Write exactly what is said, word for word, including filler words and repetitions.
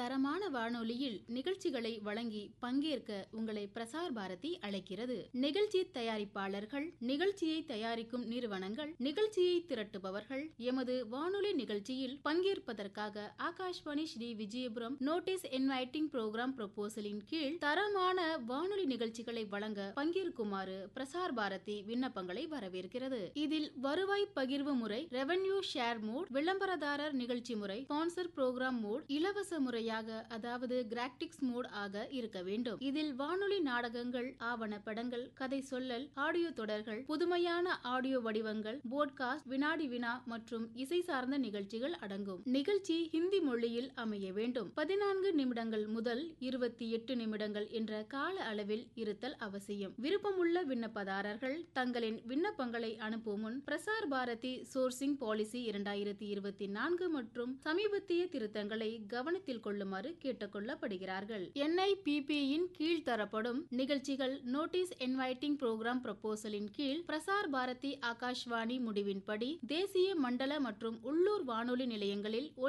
தரமான வானொலியில் நிகழ்ச்சிகளை வழங்கி பங்கேற்க உங்களை பிரசார் பாரதி அழைக்கிறது. நிகழ்ச்சி தயாரிப்பாளர்கள், நிகழ்ச்சியை தயாரிக்கும் நிறுவனங்கள், நிகழ்ச்சியை திரட்டுபவர்கள் எமது வானொலி நிகழ்ச்சியில் பங்கேற்பதற்காக Akashvani Sri Vijayapuram notice inviting program ப்ரொபோசலின் கீழ் தரமான வானொலி நிகழ்ச்சிகளை வழங்க பங்கேற்குமாறு பிரசார் பாரதி விண்ணப்பங்களை வரவேற்கிறது. இதில் வருவாய் பகிர்வு முறை, ரெவென்யூ ஷேர் மோட், விளம்பரதாரர் நிகழ்ச்சி முறை, ஸ்பான்சர் புரோகிராம் மோட், இலவச முறையாக அதாவது கிராட்டிக்ஸ் மோட் ஆக இருக்க வேண்டும். இதில் வானொலி நாடகங்கள், ஆவணப்படங்கள், கதை சொல்லல், ஆடியோ தொடர்கள், புதுமையான ஆடியோ வடிவங்கள், போட்காஸ்ட், வினாடி வினா மற்றும் இசை சார்ந்த நிகழ்ச்சிகள் அடங்கும். நிகழ்ச்சி ஹிந்தி மொழியில் அமைய வேண்டும். பதினான்கு நிமிடங்கள் முதல் இருபத்தி எட்டு நிமிடங்கள் என்ற கால அளவில் இருத்தல் அவசியம். விருப்பமுள்ள விண்ணப்பதாரர்கள் தங்களின் விண்ணப்பங்களை அனுப்பும் முன் பிரசார் பாரதி சோர்சிங் பாலிசி இரண்டாயிரத்தி இருபத்தி நான்கு மற்றும் சமீபத்திய திருத்தங்களை கவனத்தில் கொள்ளுமாறு கேட்டுக் கொள்ளப்படுகிறார்கள். என் ஐ பி பி-யின் கீழ் தரப்படும் நிகழ்ச்சிகள் நோட்டீஸ் இன்வைட்டிங் புரோகிராம் ப்ரொபோசலின் கீழ் பிரசார் பாரதி ஆகாஷ்வாணி முடிவின்படி தேசிய, மண்டல மற்றும் உள்ளூர் வானொலி நிலையங்களில்